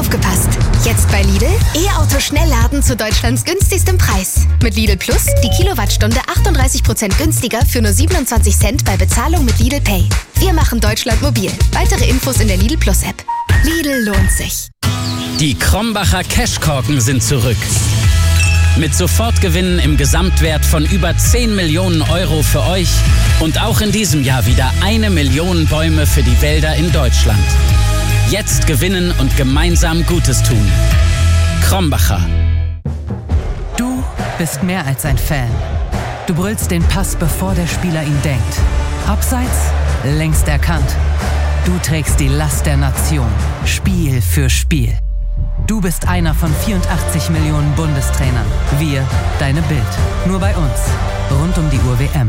Aufgepasst! Jetzt bei Lidl E-Auto Schnellladen zu Deutschlands günstigstem Preis. Mit Lidl Plus die Kilowattstunde 38% günstiger für nur 27 Cent bei Bezahlung mit Lidl Pay. Wir machen Deutschland mobil. Weitere Infos in der Lidl Plus App. Lidl lohnt sich. Die Krombacher Cashkorken sind zurück. Mit Sofortgewinnen im Gesamtwert von über 10 Millionen Euro für euch und auch in diesem Jahr wieder 1 Million Bäume für die Wälder in Deutschland. Jetzt gewinnen und gemeinsam Gutes tun. Krombacher. Du bist mehr als ein Fan. Du brüllst den Pass, bevor der Spieler ihn denkt. Abseits, längst erkannt. Du trägst die Last der Nation, Spiel für Spiel. Du bist einer von 84 Millionen Bundestrainern. Wir, deine Bild. Nur bei uns. Rund um die Uhr WM.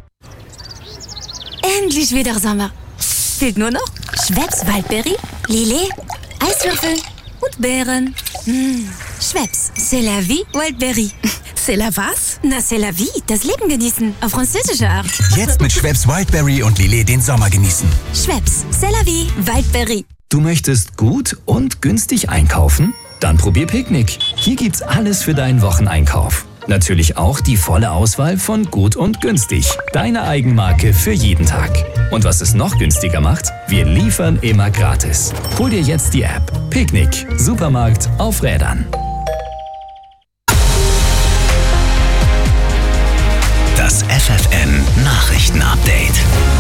Endlich wieder Sommer. Fehlt nur noch Schweppes Waldbeere, Lillet, Eiswürfel und Beeren. Schweppes, c'est la vie, Waldbeere. C'est la was? Na, c'est la vie, das Leben genießen, auf französische Art. Jetzt mit Schweppes Wildberry und Lillet den Sommer genießen. Schweppes, c'est la vie, Waldbeere. Du möchtest gut und günstig einkaufen? Dann probier Picknick. Hier gibt's alles für deinen Wocheneinkauf. Natürlich auch die volle Auswahl von Gut und Günstig. Deine Eigenmarke für jeden Tag. Und was es noch günstiger macht? Wir liefern immer gratis. Hol dir jetzt die App. Picknick. Supermarkt auf Rädern. Das FFN Nachrichtenupdate.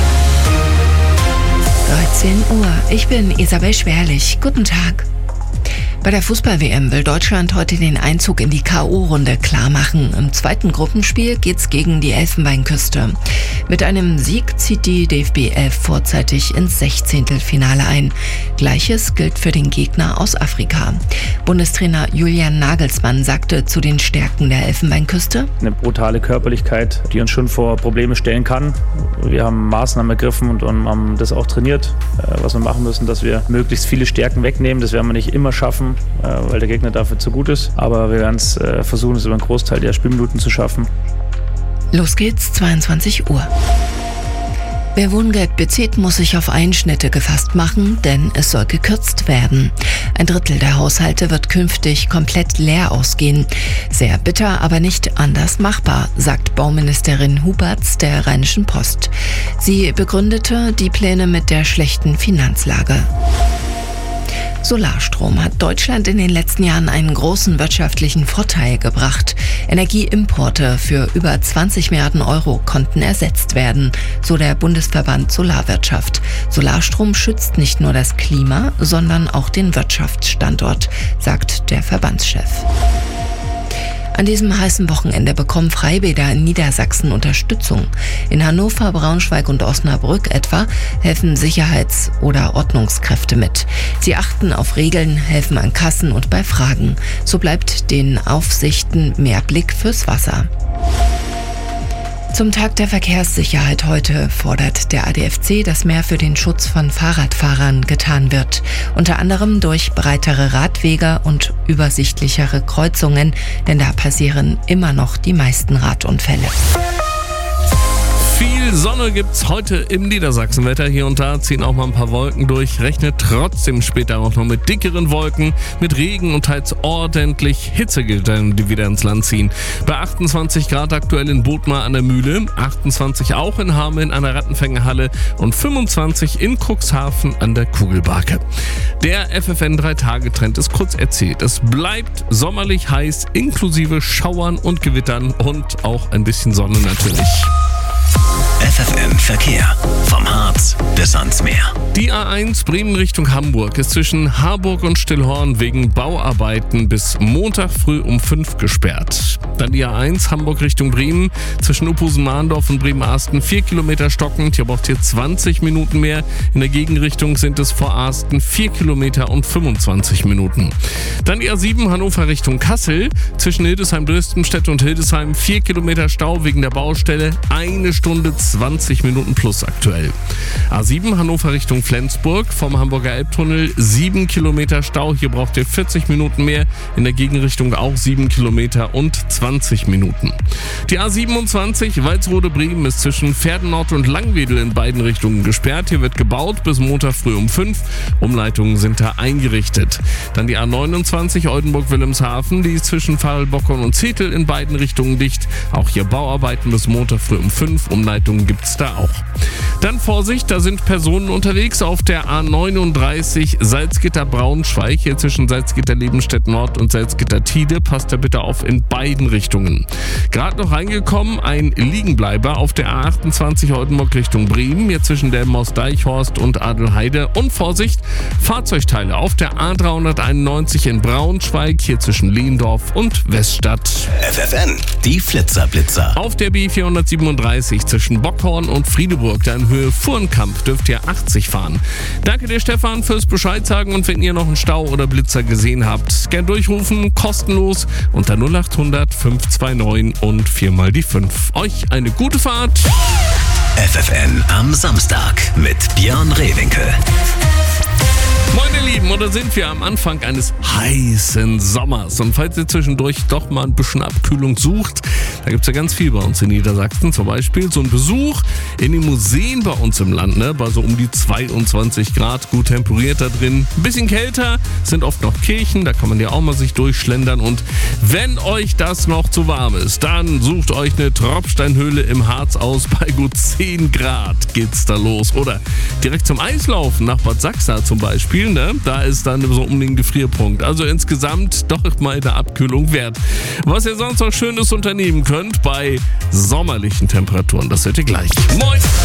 13 Uhr. Ich bin Isabel Schwerlich. Guten Tag. Bei der Fußball-WM will Deutschland heute den Einzug in die K.O.-Runde klarmachen. Im zweiten Gruppenspiel geht's gegen die Elfenbeinküste. Mit einem Sieg zieht die DFB 11 vorzeitig ins 16. Finale ein. Gleiches gilt für den Gegner aus Afrika. Bundestrainer Julian Nagelsmann sagte zu den Stärken der Elfenbeinküste: Eine brutale Körperlichkeit, die uns schon vor Probleme stellen kann. Wir haben Maßnahmen ergriffen und haben das auch trainiert, was wir machen müssen, dass wir möglichst viele Stärken wegnehmen. Das werden wir nicht immer schaffen, weil der Gegner dafür zu gut ist. Aber wir werden es versuchen, es über einen Großteil der Spielminuten zu schaffen. Los geht's, 22 Uhr. Wer Wohngeld bezieht, muss sich auf Einschnitte gefasst machen, denn es soll gekürzt werden. 1/3 der Haushalte wird künftig komplett leer ausgehen. Sehr bitter, aber nicht anders machbar, sagt Bauministerin Huberts der Rheinischen Post. Sie begründete die Pläne mit der schlechten Finanzlage. Solarstrom hat Deutschland in den letzten Jahren einen großen wirtschaftlichen Vorteil gebracht. Energieimporte für über 20 Milliarden Euro konnten ersetzt werden, so der Bundesverband Solarwirtschaft. Solarstrom schützt nicht nur das Klima, sondern auch den Wirtschaftsstandort, sagt der Verbandschef. An diesem heißen Wochenende bekommen Freibäder in Niedersachsen Unterstützung. In Hannover, Braunschweig und Osnabrück etwa helfen Sicherheits- oder Ordnungskräfte mit. Sie achten auf Regeln, helfen an Kassen und bei Fragen. So bleibt den Aufsichten mehr Blick fürs Wasser. Zum Tag der Verkehrssicherheit heute fordert der ADFC, dass mehr für den Schutz von Fahrradfahrern getan wird. Unter anderem durch breitere Radwege und übersichtlichere Kreuzungen, denn da passieren immer noch die meisten Radunfälle. Viel Sonne gibt's heute im Niedersachsenwetter. Hier und da ziehen auch mal ein paar Wolken durch. Rechnet trotzdem später auch noch mit dickeren Wolken, mit Regen und teils ordentlich Hitzegewittern, die wieder ins Land ziehen. Bei 28 Grad aktuell in Bodmar an der Mühle, 28 auch in Hameln an der Rattenfängerhalle und 25 in Cuxhaven an der Kugelbarke. Der FFN 3-Tage-Trend ist kurz erzählt. Es bleibt sommerlich heiß, inklusive Schauern und Gewittern und auch ein bisschen Sonne natürlich. FFN Verkehr. Vom Harz bis ans Meer. Die A1 Bremen Richtung Hamburg ist zwischen Harburg und Stillhorn wegen Bauarbeiten bis Montag früh um 5 gesperrt. Dann die A1 Hamburg Richtung Bremen zwischen Uphusen-Mahndorf und Bremen-Arsten 4 Kilometer stockend. Hier braucht ihr 20 Minuten mehr. In der Gegenrichtung sind es vor Arsten 4 Kilometer und 25 Minuten. Dann die A7 Hannover Richtung Kassel zwischen Hildesheim-Dresdenstedt und Hildesheim 4 Kilometer Stau wegen der Baustelle. 1 Stunde 20 Minuten plus aktuell. A7 Hannover Richtung Flensburg, vom Hamburger Elbtunnel 7 Kilometer Stau. Hier braucht ihr 40 Minuten mehr. In der Gegenrichtung auch 7 Kilometer und 20 Minuten. Die A27 Walsrode-Bremen ist zwischen Pferdennord und Langwedel in beiden Richtungen gesperrt. Hier wird gebaut bis Montag früh um 5. Umleitungen sind da eingerichtet. Dann die A29 Oldenburg-Wilhelmshaven, die ist zwischen Farelbockern und Zetel in beiden Richtungen dicht. Auch hier Bauarbeiten bis Montag früh um 5. Umleitungen gibt's da auch. Dann Vorsicht, da sind Personen unterwegs auf der A39 Salzgitter-Braunschweig, hier zwischen Salzgitter-Lebenstedt Nord und Salzgitter-Tide. Passt da bitte auf in beiden Richtungen. Gerade noch reingekommen, ein Liegenbleiber auf der A28 Oldenburg Richtung Bremen, hier zwischen Delmenhorst-Deichhorst und Adelheide. Und Vorsicht, Fahrzeugteile auf der A391 in Braunschweig, hier zwischen Lehndorf und Weststadt. FFN, die Flitzer-Blitzer. Auf der B437 zwischen Bockhorn und Friedeburg, da in Höhe Fuhrenkamp, dürft ihr 80 fahren. Danke dir, Stefan, fürs Bescheid sagen, und wenn ihr noch einen Stau oder Blitzer gesehen habt, gern durchrufen, kostenlos unter 0800 529 und 4 mal die 5. Euch eine gute Fahrt. FFN am Samstag mit Björn Rehwinkel. Moin ihr Lieben, und da sind wir am Anfang eines heißen Sommers. Und falls ihr zwischendurch doch mal ein bisschen Abkühlung sucht, da gibt es ja ganz viel bei uns in Niedersachsen. Zum Beispiel so ein Besuch in den Museen bei uns im Land, ne? Bei so um die 22 Grad, gut temperiert da drin. Ein bisschen kälter, sind oft noch Kirchen, da kann man ja auch mal sich durchschlendern. Und wenn euch das noch zu warm ist, dann sucht euch eine Tropfsteinhöhle im Harz aus. Bei gut 10 Grad geht's da los. Oder direkt zum Eislaufen nach Bad Sachsa zum Beispiel. Ne? Da ist dann so um den Gefrierpunkt. Also insgesamt doch mal eine Abkühlung wert. Was ihr sonst noch Schönes unternehmen könnt bei sommerlichen Temperaturen, das hört ihr gleich. Moin!